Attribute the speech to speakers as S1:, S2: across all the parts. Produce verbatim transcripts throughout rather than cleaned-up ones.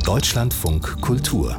S1: Deutschlandfunk Kultur.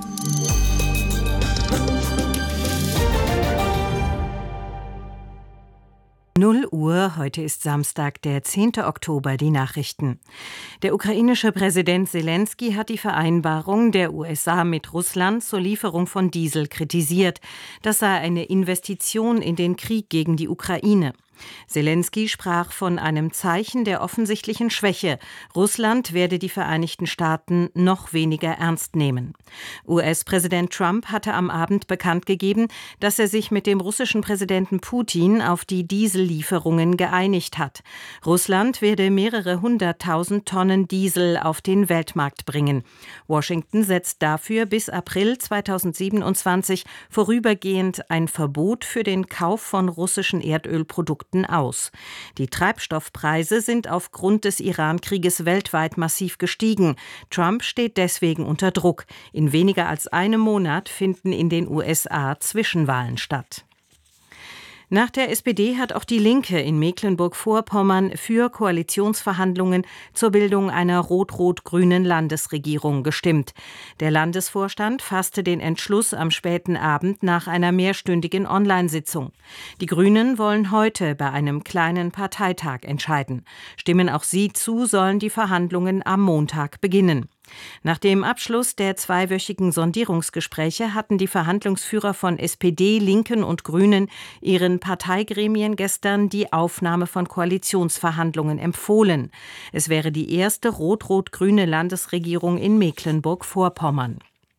S2: null Uhr, heute ist Samstag, der zehnte Oktober, die Nachrichten. Der ukrainische Präsident Selenskyj hat die Vereinbarung der U S A mit Russland zur Lieferung von Diesel kritisiert. Das sei eine Investition in den Krieg gegen die Ukraine. Selenskyj sprach von einem Zeichen der offensichtlichen Schwäche. Russland werde die Vereinigten Staaten noch weniger ernst nehmen. U S-Präsident Trump hatte am Abend bekannt gegeben, dass er sich mit dem russischen Präsidenten Putin auf die Diesellieferungen geeinigt hat. Russland werde mehrere hunderttausend Tonnen Diesel auf den Weltmarkt bringen. Washington setzt dafür bis April zweitausendsiebenundzwanzig vorübergehend ein Verbot für den Kauf von russischen Erdölprodukten aus. Die Treibstoffpreise sind aufgrund des Iran-Krieges weltweit massiv gestiegen. Trump steht deswegen unter Druck. In weniger als einem Monat finden in den U S A Zwischenwahlen statt. Nach der S P D hat auch die Linke in Mecklenburg-Vorpommern für Koalitionsverhandlungen zur Bildung einer rot-rot-grünen Landesregierung gestimmt. Der Landesvorstand fasste den Entschluss am späten Abend nach einer mehrstündigen Online-Sitzung. Die Grünen wollen heute bei einem kleinen Parteitag entscheiden. Stimmen auch sie zu, sollen die Verhandlungen am Montag beginnen. Nach dem Abschluss der zweiwöchigen Sondierungsgespräche hatten die Verhandlungsführer von S P D, Linken und Grünen ihren Parteigremien gestern die Aufnahme von Koalitionsverhandlungen empfohlen. Es wäre die erste rot-rot-grüne Landesregierung in Mecklenburg-Vorpommern.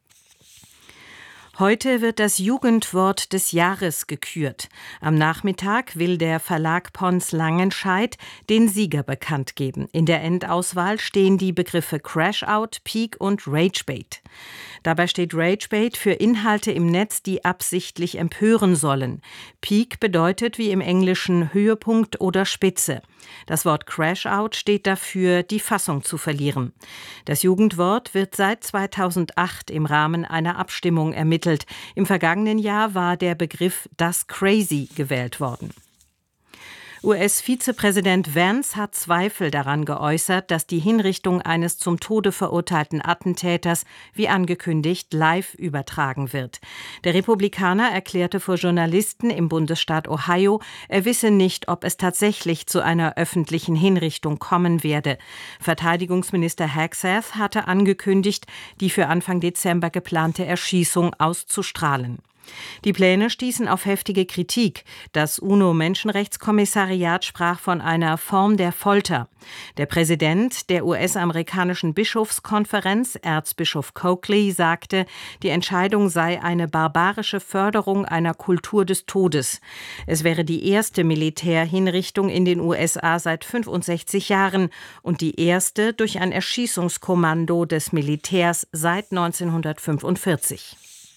S2: Heute wird das Jugendwort des Jahres gekürt. Am Nachmittag will der Verlag Pons Langenscheidt den Sieger bekannt geben. In der Endauswahl stehen die Begriffe Crashout, Peak und Ragebait. Dabei steht Ragebait für Inhalte im Netz, die absichtlich empören sollen. Peak bedeutet wie im Englischen Höhepunkt oder Spitze. Das Wort Crashout steht dafür, die Fassung zu verlieren. Das Jugendwort wird seit zweitausendacht im Rahmen einer Abstimmung ermittelt. Im vergangenen Jahr war der Begriff das Crazy gewählt worden. U S-Vizepräsident Vance hat Zweifel daran geäußert, dass die Hinrichtung eines zum Tode verurteilten Attentäters, wie angekündigt, live übertragen wird. Der Republikaner erklärte vor Journalisten im Bundesstaat Ohio, er wisse nicht, ob es tatsächlich zu einer öffentlichen Hinrichtung kommen werde. Verteidigungsminister Hegseth hatte angekündigt, die für Anfang Dezember geplante Erschießung auszustrahlen. Die Pläne stießen auf heftige Kritik. Das UNO-Menschenrechtskommissariat sprach von einer Form der Folter. Der Präsident der U S-amerikanischen Bischofskonferenz, Erzbischof Coakley, sagte, die Entscheidung sei eine barbarische Förderung einer Kultur des Todes. Es wäre die erste Militärhinrichtung in den U S A seit fünfundsechzig Jahren und die erste durch ein Erschießungskommando des Militärs seit neunzehnhundertfünfundvierzig.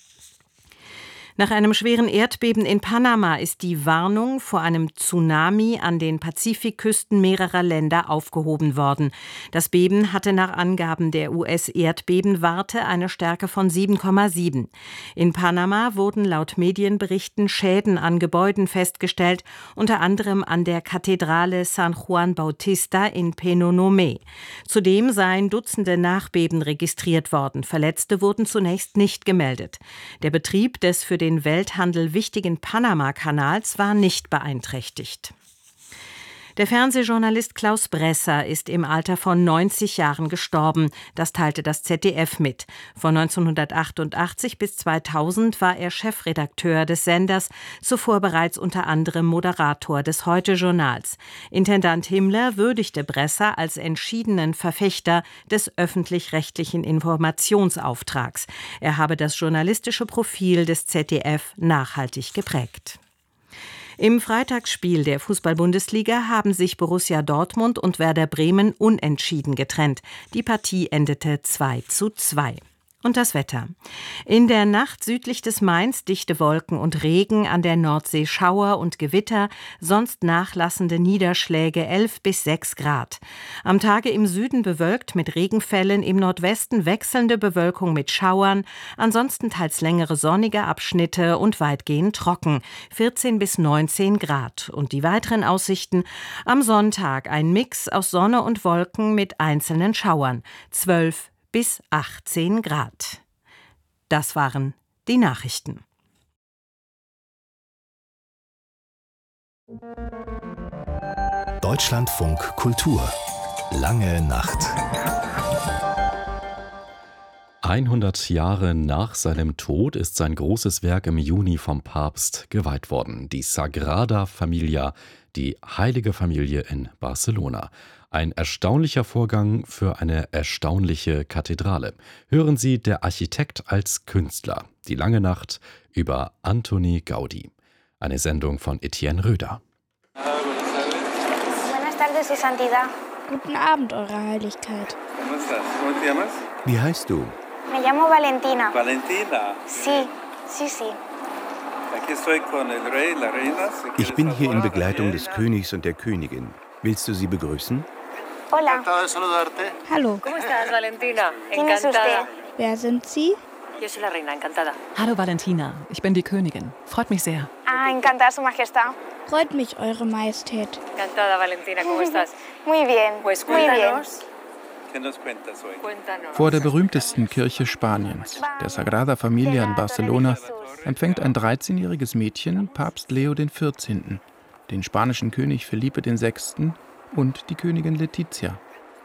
S2: Nach einem schweren Erdbeben in Panama ist die Warnung vor einem Tsunami an den Pazifikküsten mehrerer Länder aufgehoben worden. Das Beben hatte nach Angaben der U S-Erdbebenwarte eine Stärke von sieben Komma sieben. In Panama wurden laut Medienberichten Schäden an Gebäuden festgestellt, unter anderem an der Kathedrale San Juan Bautista in Penonomé. Zudem seien Dutzende Nachbeben registriert worden. Verletzte wurden zunächst nicht gemeldet. Der Betrieb des für den den Welthandel wichtigen Panama-Kanals war nicht beeinträchtigt. Der Fernsehjournalist Klaus Bresser ist im Alter von neunzig Jahren gestorben. Das teilte das Z D F mit. Von neunzehnhundertachtundachtzig bis zweitausend war er Chefredakteur des Senders, zuvor bereits unter anderem Moderator des Heute-Journals. Intendant Himmler würdigte Bresser als entschiedenen Verfechter des öffentlich-rechtlichen Informationsauftrags. Er habe das journalistische Profil des Z D F nachhaltig geprägt. Im Freitagsspiel der Fußball-Bundesliga haben sich Borussia Dortmund und Werder Bremen unentschieden getrennt. Die Partie endete zwei zu zwei. Und das Wetter. In der Nacht südlich des Mains dichte Wolken und Regen, an der Nordsee Schauer und Gewitter, sonst nachlassende Niederschläge elf bis sechs Grad. Am Tage im Süden bewölkt mit Regenfällen, im Nordwesten wechselnde Bewölkung mit Schauern, ansonsten teils längere sonnige Abschnitte und weitgehend trocken, vierzehn bis neunzehn Grad. Und die weiteren Aussichten: am Sonntag ein Mix aus Sonne und Wolken mit einzelnen Schauern, zwölf bis achtzehn Grad. Das waren die Nachrichten.
S1: Deutschlandfunk Kultur. Lange Nacht.
S3: hundert Jahre nach seinem Tod ist sein großes Werk im Juni vom Papst geweiht worden. Die Sagrada Familia, die Heilige Familie in Barcelona. Ein erstaunlicher Vorgang für eine erstaunliche Kathedrale. Hören Sie Der Architekt als Künstler. Die lange Nacht über Antoni Gaudí. Eine Sendung von Etienne Röder.
S4: Buenas tardes, Su Santidad.
S5: Guten Abend, Eure Heiligkeit.
S6: Wie heißt du?
S4: Me llamo Valentina.
S7: Valentina.
S4: Sí, sí, sí.
S6: Ich bin hier in Begleitung des Königs und der Königin. Willst du sie begrüßen?
S4: Hola.
S5: Hallo,
S8: ¿Cómo estás, Valentina?
S4: ¿Quién es usted?
S5: wer sind Sie?
S8: Yo soy la reina, encantada.
S9: Hallo Valentina, ich bin die Königin. Freut mich sehr.
S4: Ah, encantada, Su Majestad.
S5: Freut mich, Eure Majestät.
S8: Encantada, Valentina, ¿cómo estás?
S4: Muy bien,
S8: Pues
S4: muy bien.
S8: cuéntanos.
S7: ¿Qué nos cuentas hoy?
S8: Cuéntanos.
S10: Vor der berühmtesten Kirche Spaniens, der Sagrada Familia in Barcelona, empfängt ein dreizehnjähriges Mädchen Papst Leo der vierzehnte., den spanischen König Felipe der sechste. und die Königin Letizia.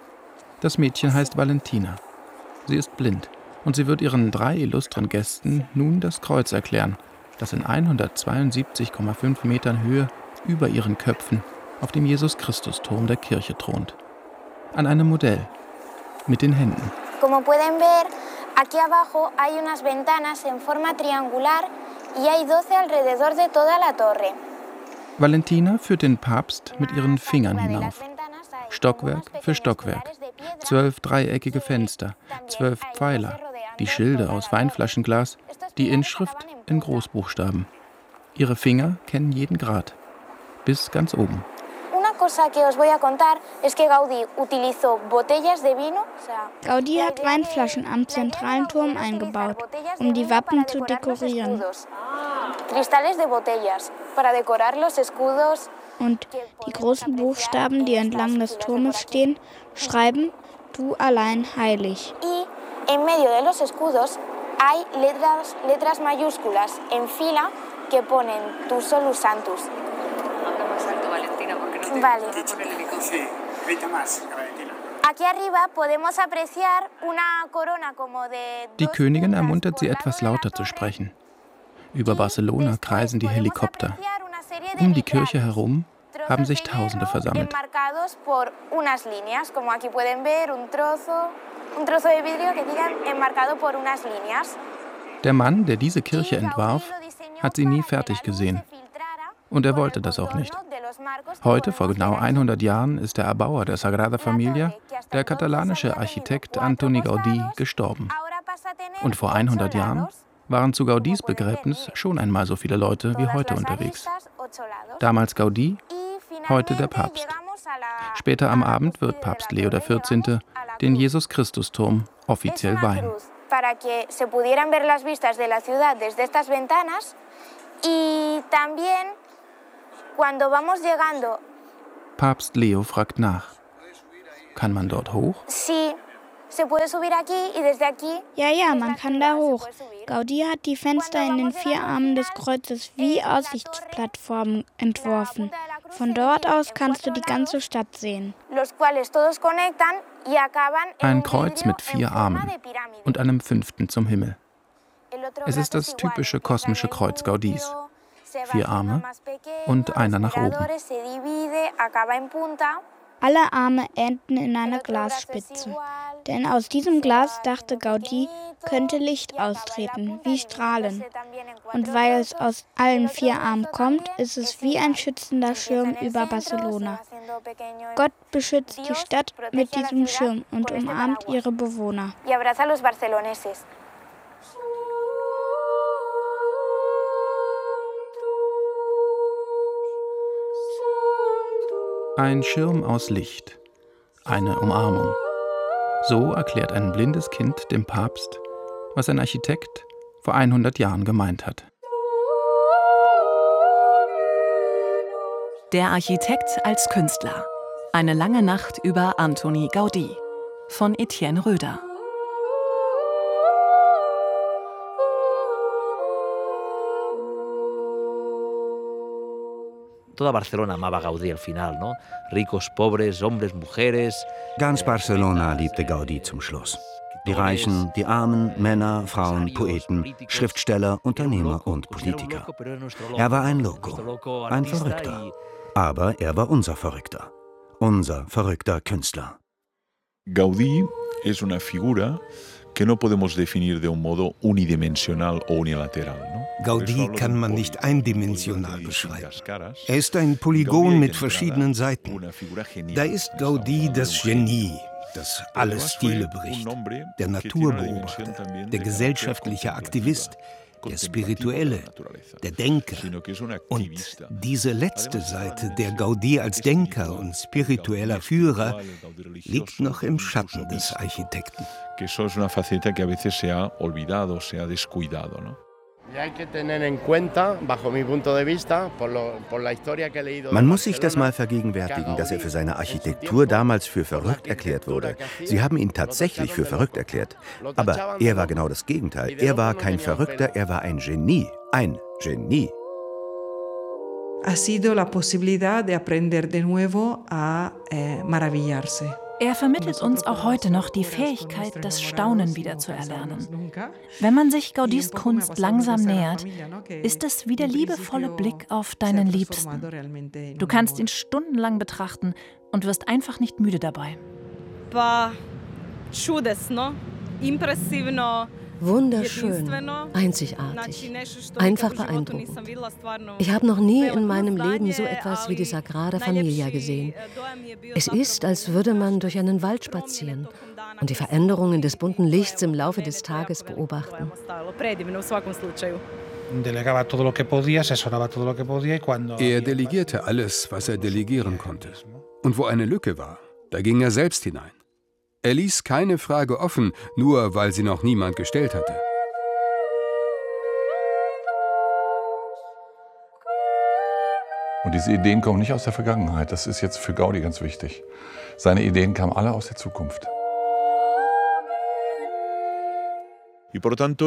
S10: Das Mädchen heißt Valentina. Sie ist blind und sie wird ihren drei illustren Gästen nun das Kreuz erklären, das in hundertzweiundsiebzig Komma fünf Metern Höhe über ihren Köpfen auf dem Jesus-Christus-Turm der Kirche thront. An einem Modell mit den Händen.
S4: Como pueden ver, aquí abajo hay unas ventanas en forma triangular y hay doce alrededor de toda la torre.
S10: Valentina führt den Papst mit ihren Fingern hinauf. Stockwerk für Stockwerk. Zwölf dreieckige Fenster, zwölf Pfeiler, die Schilde aus Weinflaschenglas, die Inschrift in Großbuchstaben. Ihre Finger kennen jeden Grad, bis ganz oben.
S4: Una cosa que os voy a contar es que Gaudí utilizó botellas de vino.
S5: Gaudí hat Weinflaschen am zentralen Turm eingebaut, um die Wappen zu dekorieren.
S4: Cristales de botellas para decorar los escudos.
S5: Und die großen Buchstaben, die entlang des Turmes stehen, schreiben Du allein heilig.
S4: Y en medio de los escudos hay letras, letras mayúsculas en fila que ponen Tu solus santus.
S8: Habla más alto, Valentina, porque no te
S4: Vale.
S8: no te pones el micrófono.
S6: Sí, grita más, Valentina.
S4: Aquí arriba podemos apreciar una corona como de
S10: Die
S4: dos
S10: Königin
S4: puntas
S10: ermuntert sie
S4: por lado
S10: etwas
S4: de la
S10: lauter zu
S4: torre.
S10: sprechen. Über Barcelona kreisen die Helikopter.
S4: Helikopter.
S10: Um die Kirche herum haben sich Tausende versammelt.
S4: Enmarcados por unas líneas, como aquí pueden ver, un trozo, un trozo de vidrio que digan enmarcado por unas líneas.
S10: Der Mann, der diese Kirche entwarf, hat sie nie fertig gesehen. Und er wollte das auch nicht. Heute, vor genau hundert Jahren, ist der Erbauer der Sagrada Familia, der katalanische Architekt Antoni Gaudí, gestorben. Und vor hundert Jahren waren zu Gaudís Begräbnis schon einmal so viele Leute wie heute unterwegs. Damals Gaudí, heute der Papst. Später am Abend wird Papst Leo der vierzehnte. den Jesus-Christus-Turm offiziell weihen.
S4: Para que se pudieran ver las vistas de la ciudad desde estas ventanas y también cuando vamos llegando.
S10: Papst Leo fragt nach. Kann man dort hoch?
S4: Sí, se puede subir aquí y desde aquí.
S5: Ja, ja, man kann da hoch. Gaudí hat die Fenster in den vier Armen des Kreuzes wie Aussichtsplattformen entworfen. Von dort aus kannst du die ganze Stadt sehen.
S4: Los cuales todos conectan y acaban en
S10: Ein
S4: un
S10: Kreuz
S4: vidrio
S10: mit
S4: en
S10: vier
S4: forma
S10: Armen
S4: de pirámide.
S10: und einem fünften zum Himmel.
S4: El otro
S10: Es ist
S4: brazo
S10: das
S4: es igual,
S10: typische
S4: empieza
S10: kosmische
S4: en
S10: Kreuz Gaudís.
S4: medio, se va
S10: Vier
S4: haciendo
S10: Arme
S4: más pequeño,
S10: und einer nach oben.
S4: miradores, se divide, acaba en punta.
S5: Alle Arme enden in einer Glasspitze. Denn aus diesem Glas, dachte Gaudí, könnte Licht austreten, wie Strahlen. Und weil es aus allen vier Armen kommt, ist es wie ein schützender Schirm über Barcelona. Gott beschützt die Stadt mit diesem Schirm und umarmt ihre Bewohner.
S4: Y abraza a los barceloneses.
S10: Ein Schirm aus Licht. Eine Umarmung. So erklärt ein blindes Kind dem Papst, was ein Architekt vor hundert Jahren gemeint hat.
S9: Der Architekt als Künstler. Eine lange Nacht über Antoni Gaudí von Etienne Röder.
S11: toda Barcelona amaba Gaudí al final, ¿no? Ricos, pobres, hombres, mujeres.
S6: Ganz Barcelona liebte Gaudí zum Schluss. Die Reichen, die Armen, Männer, Frauen, Poeten, Schriftsteller, Unternehmer und Politiker. Er war ein Loco, ein Verrückter. Aber er war unser Verrückter. Unser verrückter Künstler.
S12: Gaudí es una figura que no podemos definir de un modo unidimensional o unilateral, ¿no?
S13: Gaudí kann man nicht eindimensional beschreiben. Er ist ein Polygon mit verschiedenen Seiten. Da ist Gaudí das Genie, das alle Stile bricht, der Naturbeobachter, der gesellschaftliche Aktivist, der Spirituelle, der Denker. Und diese letzte Seite, der Gaudí als Denker und spiritueller Führer, liegt noch im Schatten des Architekten.
S6: Man muss sich das mal vergegenwärtigen, dass er für seine Architektur damals für verrückt erklärt wurde. Sie haben ihn tatsächlich für verrückt erklärt. Aber er war genau das Gegenteil. Er war kein Verrückter, er war ein Genie. Ein Genie.
S14: Ha sido la posibilidad de aprender de nuevo a eh, maravillarse.
S9: Er vermittelt uns auch heute noch die Fähigkeit, das Staunen wieder zu erlernen. Wenn man sich Gaudís Kunst langsam nähert, ist es wie der liebevolle Blick auf deinen Liebsten. Du kannst ihn stundenlang betrachten und wirst einfach nicht müde dabei.
S15: Wunderschön, einzigartig, einfach beeindruckend. Ich habe noch nie in meinem Leben so etwas wie die Sagrada Familia gesehen. Es ist, als würde man durch einen Wald spazieren und die Veränderungen des bunten Lichts im Laufe des Tages beobachten.
S16: Er delegierte alles, was er delegieren konnte. Und wo eine Lücke war, da ging er selbst hinein. Er ließ keine Frage offen, nur weil sie noch niemand gestellt hatte.
S12: Und diese Ideen kommen nicht aus der Vergangenheit. Das ist jetzt für Gaudí ganz wichtig. Seine Ideen kamen alle aus der Zukunft.
S13: Er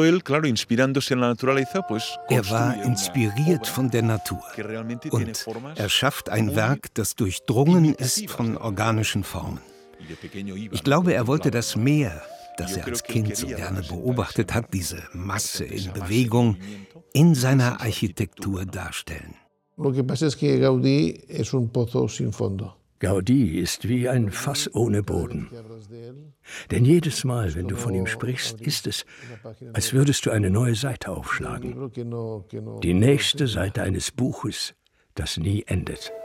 S13: war inspiriert von der Natur und er schafft ein Werk, das durchdrungen ist von organischen Formen. Ich glaube, er wollte das Meer, das er als Kind so gerne beobachtet hat, diese Masse in Bewegung, in seiner Architektur darstellen.
S17: Gaudí ist wie ein Fass ohne Boden. Denn jedes Mal, wenn du von ihm sprichst, ist es, als würdest du eine neue Seite aufschlagen. Die nächste Seite eines Buches, das nie endet.